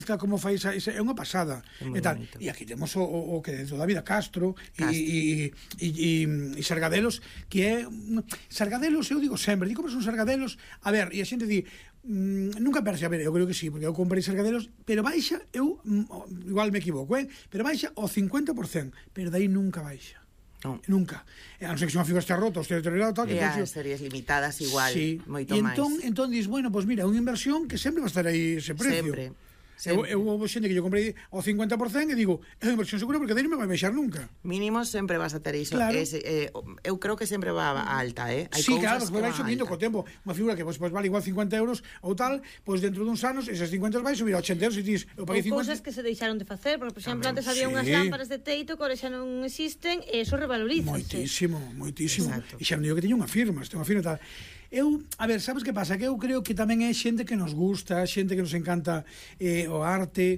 como fai é unha pasada e tal. E aquí temos o que de toda a vida Castro e Sargadelos, que é Sargadelos, eu digo sempre, digo que son Sargadelos, a ver, e a xente di nunca perxe, a ver, eu creo que sí, porque eu comprei Sargadelos, pero baixa, eu igual me equivoco, pero baixa o 50%, pero dai nunca baixa. No. Nunca. A non ser que se unha figura está rota, ou está deteriorada, tal, e as series limitadas igual, sí, moito máis. E entón dis, bueno, pois mira, unha inversión que sempre va a estar aí ese precio. Sempre. Eu houve xente que yo comprei ao 50% e digo, é unha inversión segura porque daí non me vai baixar nunca. Mínimo sempre vas a ter iso. Claro. Eu creo que sempre va alta, Hai sí, claro, que vai subindo co tempo. Unha figura que pois vale igual 50 euros ou tal, pois dentro duns anos esas 50 vai subir a 80 euros e dis, eu paguei 50. Cousas que se deixaron de facer, porque por exemplo antes había unhas lámparas de teito que agora xa non existen e eso revaloriza. Moitísimo. E xa non digo que teño unha firma, tal. A ver, sabes que pasa? Que eu creo que tamén é xente que nos gusta, xente que nos encanta o arte.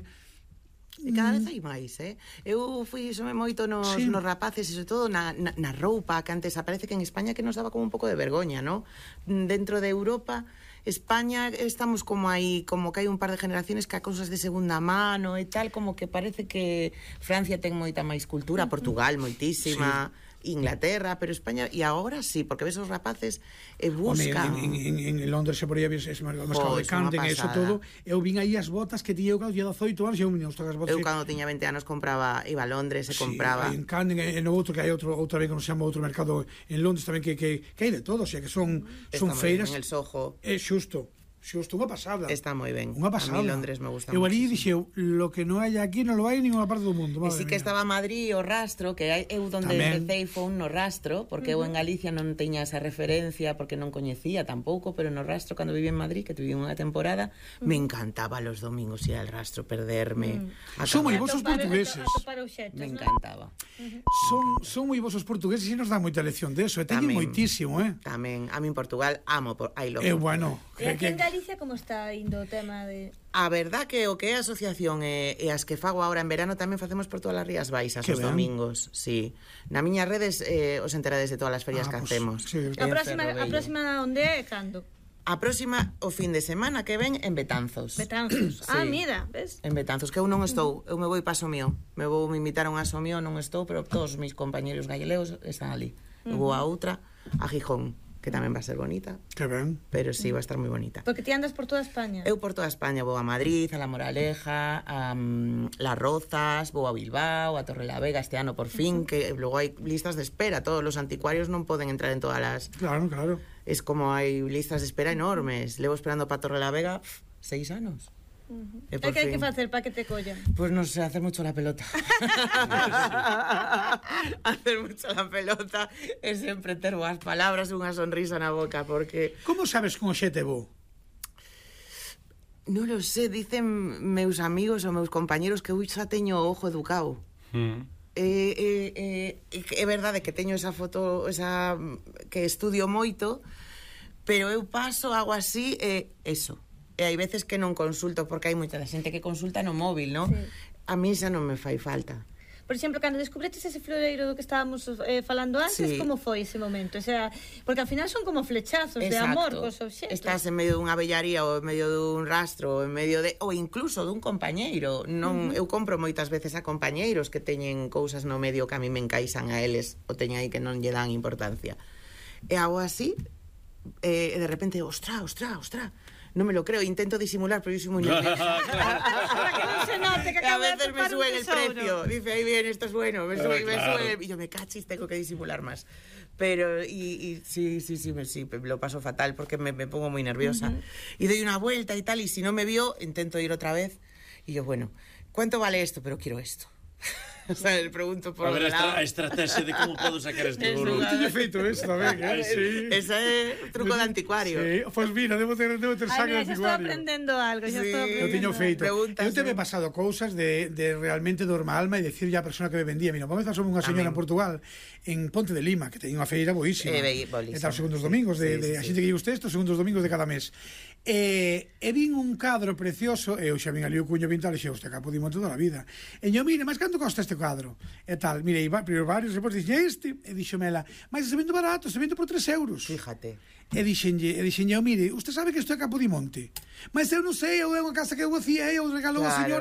E cada vez hai máis, Eu fixome moito nos rapaces, e sobre todo na roupa, que antes aparece que en España que nos daba como un pouco de vergoña, ¿no? Dentro de Europa, España estamos como aí, como que hai un par de generaciones que a cousas de segunda mano e tal, como que parece que Francia ten moita máis cultura, Portugal moitísima, Inglaterra, pero España, e agora sí, porque ves os rapaces e buscan. En Londres se por aí ves o mercado de Camden e eso todo. Eu vin aí as botas que tiña eu cando 18 anos, eu me gustan as botas. Eu cando tiña 20 anos compraba, iba a Londres e compraba. En Camden, en outro que hai outra vez que non se chama outro mercado en Londres tamén que hai de todo, o sea que son feiras. En el Soho. É xusto, unha pasada. Está moi ben. Unha pasada. A mí Londres me gusta eu moito. Eu ali dixeu, lo que non hai aquí non lo hai en ninguna parte do mundo. E sí que estaba Madrid o Rastro, que eu donde empecé foi no Rastro, porque eu en Galicia non teña esa referencia, porque non coñecía tampouco, pero no Rastro, cando viví en Madrid, que tuve unha temporada, me encantaba los domingos ir al Rastro, perderme. Son moi vos os portugueses. Me encantaba. Son moi vos os portugueses e nos dan moita lección de eso, e teñen moitísimo, Tamén, a mí en Portugal amo, I love. Bueno. E aquí en Galicia como está indo o tema de... A verdad que o que é a asociación e as que fago agora en verano tamén facemos por todas as Rías Baixas os domingos, sí. Na miñas redes os enterades de todas as ferias que hacemos. A próxima onde é cando? A próxima o fin de semana que ven en Betanzos. Betanzos. Mira, ves? En Betanzos, que eu non estou, eu me vou para Somió. Me invitaron a Somió, non estou, pero todos os meus compañeros galelegos están ali. Eu vou a outra, a Gijón, que tamén va a ser bonita. Que ben. Pero sí, va a estar moi bonita. Porque ti andas por toda España. Eu por toda España, vou a Madrid, a La Moraleja, a Las Rozas, vou a Bilbao, a Torrelavega este ano por fin, que logo hai listas de espera, todos os anticuarios non poden entrar en todas as... Claro. Es como hai listas de espera enormes. Levo esperando para Torrelavega 6 anos. E que hai que facer para que te collan? Pues no sé, hacer mucho la pelota. Hacer mucho la pelota e sempre ter boas palabras e unha sonrisa na boca, porque... Como sabes con xete bo? Non lo sé, dicen meus amigos ou meus compañeros que eu xa teño o ojo educado. É verdade que teño esa foto, esa que estudio moito, pero eu paso, hago así eso. E hai veces que non consulto, porque hai moita xente que consulta no móvil, non? Sí. A mí xa non me fai falta. Por exemplo, cando descubretes ese floreiro do que estábamos falando antes, como foi ese momento? O sea, porque ao final son como flechazos de amor cos obxectos. Estás en medio dunha bellaría ou en medio dun rastro, en medio de, ou incluso dun compañeiro. Non, eu compro moitas veces a compañeiros que teñen cousas no medio que a mí me encaixan a eles, ou teñen aí que non lle dan importancia. E hago así, e de repente, ostra, non me lo creo, intento disimular, pero yo soy muy nerviosa. Para que non se note que acaba de a veces me suben el precio, dice, ahí bien, esto es bueno, me sube, y yo me cachis, tengo que disimular más. Pero, sí, lo paso fatal porque me pongo muy nerviosa. Y doy una vuelta y tal, y si no me vio, intento ir otra vez, y yo, bueno, ¿cuánto vale esto? Pero quiero esto. O sea, le pregunto por a ver, a estrategia de como podo sacar este ouro. Tiñe feito eso tamén, sí. Ese é truco de anticuario. Sí, pois mira, debo ter saco de anticuario. Estou aprendendo algo, Eu teño feito. Eu te me pasado cousas de realmente dorma alma e decirlle a persona que me vendía, mira, vamos a fazer unha señora en Portugal, en Ponte de Lima, que teña unha feira boísima. E tal, os segundos domingos, a xente que lle guste isto, os segundos domingos de cada mes. E vin un cadro precioso, e eu xa vin ali o cuño pintal, e xe, hostia, capo dimo toda a vida. E eu, mire, mas canto costa este cadro? E tal, mire, primeiro varios, depois dixen este, e dixomela, mas se vendo barato, se vendo por 3 euros. Fíjate. E dixenlle, mire, usted sabe que isto é Capodimonte, mas eu non sei, eu é unha casa que eu hacía, eu regalou a señora.